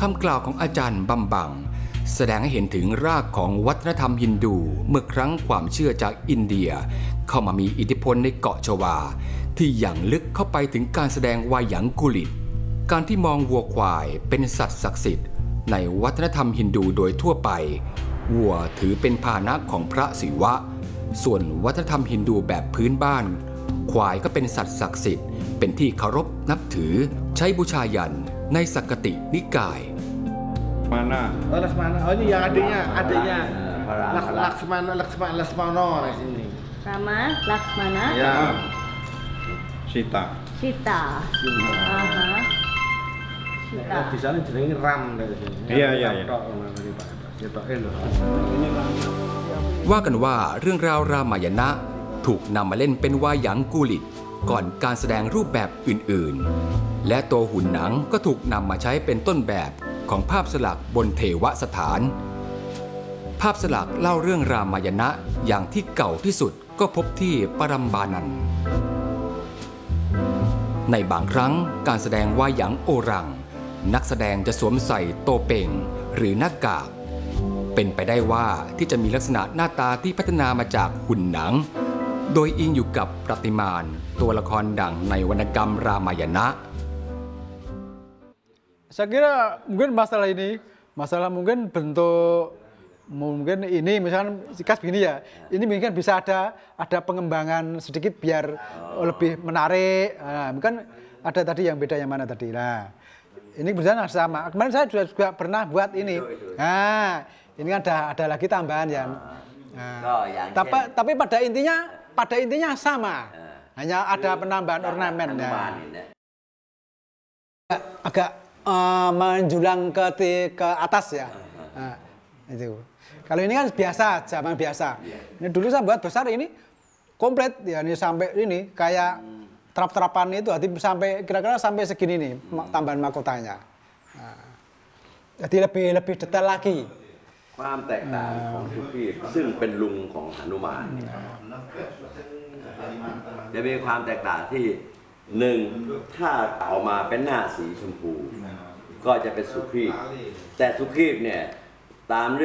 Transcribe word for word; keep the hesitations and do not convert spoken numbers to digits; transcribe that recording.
คำกล่าวของอาจารย์บำบังแสดงให้เห็นถึงรากของวัฒนธรรมฮินดูเมื่อครั้งความเชื่อจากอินเดียเข้ามามีอิทธิพลในเกาะชวาที่อย่างลึกเข้าไปถึงการแสดงวาหยังกุลิตการที่มองวัวควายเป็นสัตว์ศักดิ์สิทธิ์ในวัฒนธรรมฮินดูโดยทั่วไปวัวถือเป็นพาหนะของพระศิวะส่วนวัฒนธรรมฮินดูแบบพื้นบ้านควายก็เป็นสัตว์ศักดิ์สิทธิ์เป็นที่เคารพนับถือใช้บูชายันในสักกตินิกาย Mana? Oh, Laksmana. Oh, ini yang adanya, adanya. Laksmana, Laksmana, Laksmana di sini. Rama, Laksmana. Ya. Sita. Sita. Aha. Sita. Di sana jenenge Ram dari sini. Iya, iya, iya. Sitokin loh. ว่ากันว่าเรื่องราวรามายณะถูกนำมาเล่นเป็นวาหยังกูลิตก่อนการแสดงรูปแบบอื่นๆและตัวหุ่นหนังก็ถูกนำมาใช้เป็นต้นแบบของภาพสลักบนเทวสถานภาพสลักเล่าเรื่องรามายณะอย่างที่เก่าที่สุดก็พบที่ปรัมบานันในบางครั้งการแสดงวาหยังโอรังนักแสดงจะสวมใส่โตเป่งหรือหน้ากากเป็นไปได้ว่าที่จะมีลักษณะหน้าตาที่พัฒนามาจากหุ่นหนังโดยอิงอยู่กับประติมานตัวละครดังในวรรณกรรมรามายณะ Saya kira mungkin masalah ini, masalah mungkin bentuk, mungkin ini misalnya sikas begini ya, ini mungkin bisa ada ada pengembangan sedikit biar oh. lebih menarik. Nah, mungkin ada tadi yang beda yang mana tadi. Nah, ini berjalan sama. Kemarin saya juga, juga pernah buat ini. Nah, ini ada ada lagi tambahan ya. Nah, tapi tapi pada intinya pada intinya sama, hanya ada penambahan ornamen. Ya. Agak Uh, menjulang ke ke atas ya, nah, itu. Kalau ini kan biasa, zaman biasa. Ini dulu saya buat besar ini komplit ya, ini sampai ini kayak terap-terapan itu, sampai kira-kira sampai segini nih tambahan mahkotanya. Nah, jadi lebih lebih detail lagi. ความแตกต่างของสุขีพซึ่งเป็นลุงของหนุมานจะมีความแตกต่างที่หนึ่งถ้าออกมาเป็นหน้าสีชมพูก็จะเป็นสุขีพแต่สุขีพเนี่ยตาม